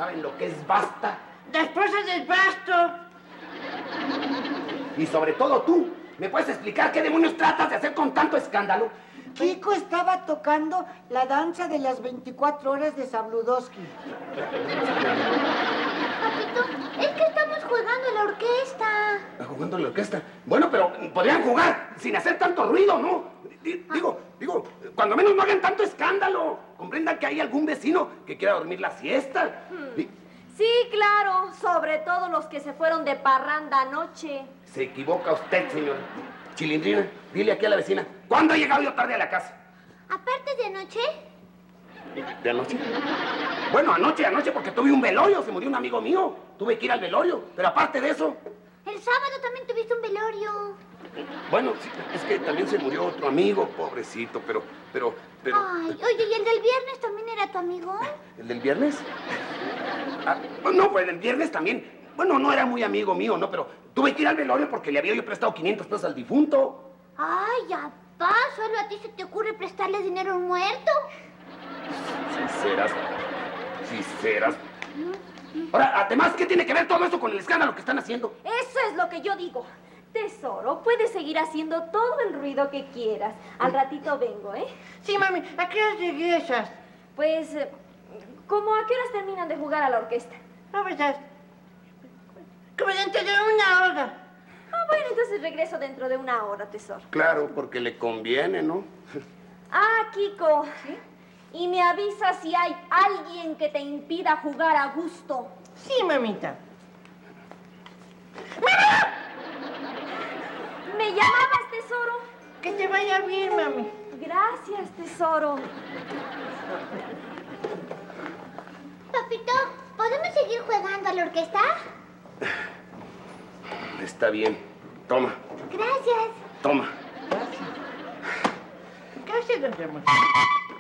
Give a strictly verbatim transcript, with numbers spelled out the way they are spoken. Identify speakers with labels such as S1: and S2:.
S1: saben lo que es basta.
S2: La esposa del basto.
S1: Y sobre todo tú, ¿me puedes explicar qué demonios tratas de hacer con tanto escándalo?
S2: Kiko estaba tocando la danza de las veinticuatro horas de Sabludowski.
S3: Papito, es que estamos jugando a la orquesta.
S1: ¿Jugando en la orquesta? Bueno, pero podrían jugar sin hacer tanto ruido, ¿no? D- Digo, digo, cuando menos no hagan tanto escándalo. Comprendan que hay algún vecino que quiera dormir la siesta.
S4: Hmm.
S1: Y
S4: Sí, claro, sobre todo los que se fueron de parranda anoche.
S1: se equivoca usted, señora. Chilindrina, dile aquí a la vecina, ¿cuándo he llegado yo tarde a la casa?
S3: Aparte de anoche,
S1: ¿De anoche? Bueno, anoche, anoche, porque tuve un velorio, se murió un amigo mío. Tuve que ir al velorio, pero aparte de eso...
S3: el sábado también tuviste un velorio.
S1: Bueno, sí, es que también se murió otro amigo, pobrecito, pero, pero, pero...
S3: Ay, oye, ¿y el del viernes también era tu amigo?
S1: ¿El del viernes? Ah, no, pues el del viernes también. Bueno, no era muy amigo mío, ¿no? Pero tuve que ir al velorio porque le había yo prestado quinientos pesos al difunto.
S3: Ay, ya va, solo a ti se te ocurre prestarle dinero a un muerto.
S1: Sinceras, sinceras. Ahora, además, ¿qué tiene que ver todo eso con el escándalo que están haciendo?
S4: Eso es lo que yo digo. Tesoro, puedes seguir haciendo todo el ruido que quieras. Al ratito vengo, ¿eh?
S2: Sí, mami, ¿a qué horas regresas?
S4: Pues, eh, ¿cómo a qué horas terminan de jugar a la orquesta?
S2: No, verdad. Como dentro de una hora.
S4: Ah, bueno, entonces regreso dentro de una hora, tesoro.
S1: Claro, porque le conviene, ¿no?
S4: Ah, Kiko. Y me avisa si hay alguien que te impida jugar a gusto.
S2: Sí, mamita.
S4: ¿Me llamabas, tesoro?
S2: Que te vaya bien, mami.
S4: Gracias, tesoro.
S3: Papito, ¿podemos seguir jugando a la orquesta?
S1: Está bien. Toma,
S3: Gracias.
S1: toma.
S2: Gracias, don Ramón.